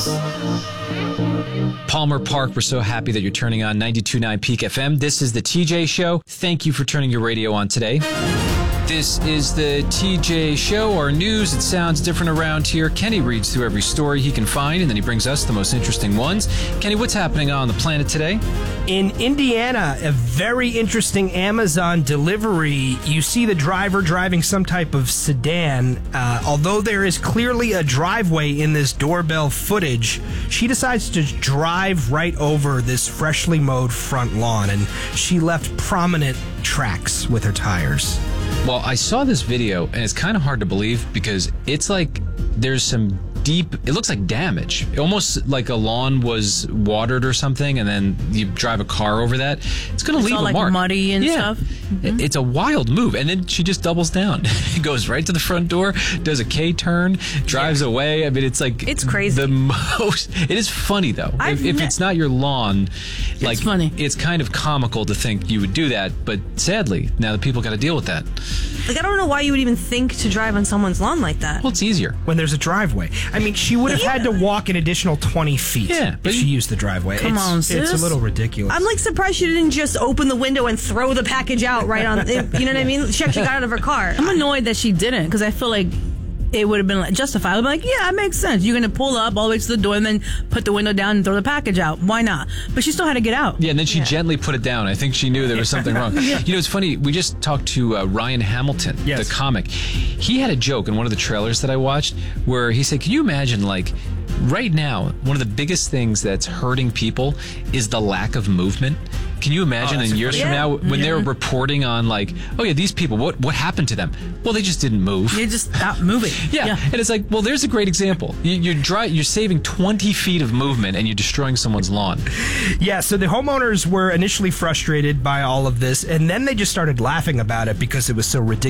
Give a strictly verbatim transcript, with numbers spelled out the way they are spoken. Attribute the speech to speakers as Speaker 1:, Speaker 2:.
Speaker 1: Palmer Park, we're so happy that you're turning on ninety-two point nine Peak F M. This is the T J Show. Thank you for turning your radio on today. This is the T J Show, our news. It sounds different around here. Kenny reads through every story he can find, and then he brings us the most interesting ones. Kenny, what's happening on the planet today?
Speaker 2: In Indiana, a very interesting Amazon delivery. You see the driver driving some type of sedan. Uh, although there is clearly a driveway in this doorbell footage, she decides to drive right over this freshly mowed front lawn, and she left prominent tracks with her tires.
Speaker 1: Well, I saw this video, and it's kind of hard to believe because it's like there's some deep, it looks like damage. Almost like a lawn was watered or something, and then you drive a car over that. It's going to leave
Speaker 3: all
Speaker 1: a
Speaker 3: like
Speaker 1: mark.
Speaker 3: Muddy and
Speaker 1: yeah.
Speaker 3: stuff. Mm-hmm.
Speaker 1: It's a wild move, and then she just doubles down. Goes right to the front door, does a K-turn, drives yeah. away. I mean, it's like
Speaker 3: it's crazy.
Speaker 1: The most. It is funny though. If, if it's not your lawn, like
Speaker 3: it's funny.
Speaker 1: It's kind of comical to think you would do that, but sadly, now the people got to deal with that.
Speaker 4: Like, I don't know why you would even think to drive on someone's lawn like that.
Speaker 1: Well, it's easier
Speaker 2: when there's a driveway. I mean, she would have
Speaker 4: yeah.
Speaker 2: had to walk an additional twenty feet
Speaker 1: yeah,
Speaker 2: if she used the driveway.
Speaker 3: Come
Speaker 2: it's,
Speaker 3: on, sis.
Speaker 2: It's a little ridiculous.
Speaker 4: I'm like surprised she didn't just open the window and throw the package out right on. You know what I mean? She actually got out of her car.
Speaker 3: I'm annoyed that she didn't, because I feel like it would have been like justified. I'm like, yeah, it makes sense. You're going to pull up all the way to the door and then put the window down and throw the package out. Why not? But she still had to get out.
Speaker 1: Yeah, and then she
Speaker 4: Yeah.
Speaker 1: gently put it down. I think she knew there was something wrong. yeah. You know, it's funny. We just talked to uh, Ryan Hamilton,
Speaker 2: yes.
Speaker 1: the comic. He had a joke in one of the trailers that I watched where he said, can you imagine, like, right now, one of the biggest things that's hurting people is the lack of movement. Can you imagine
Speaker 2: oh,
Speaker 1: in years
Speaker 4: funny.
Speaker 1: from
Speaker 4: yeah.
Speaker 1: now when
Speaker 3: yeah.
Speaker 1: they're reporting on, like, oh, yeah, these people, what what happened to them? Well, they just didn't move.
Speaker 3: You just stop moving.
Speaker 1: Yeah.
Speaker 3: yeah.
Speaker 1: And it's like, well, there's a great example. You, you're, dry, you're saving twenty feet of movement and you're destroying someone's lawn.
Speaker 2: Yeah, so the homeowners were initially frustrated by all of this, and then they just started laughing about it because it was so ridiculous.